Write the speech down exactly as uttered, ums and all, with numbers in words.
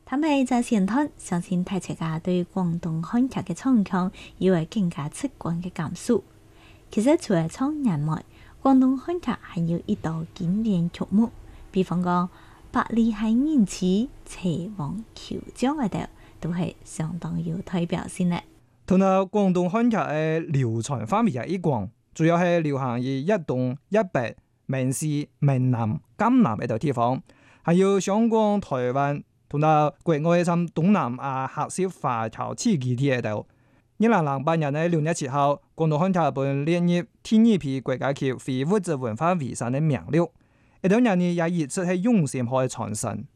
他們在前段相信大家對廣東漢劇嘅唱腔有會更加直觀嘅感受。其實除了唱人外，廣東漢劇還有一道經典曲目，比方講《百里香人痴》《齊王求將》嗰度，都係相當有代表性嘅。 同埋廣東漢劇嘅流傳範圍一廣，主要係流行於一東一北、閩西、閩南、江南呢度地方，還有香港、台灣同埋國外甚東南亞客家華僑地區啲喺度。二零零八年嘅六月七號，廣東漢劇本列入第二批國家級非物質文化遺產嘅名錄。呢兩年也一直係用心去傳承。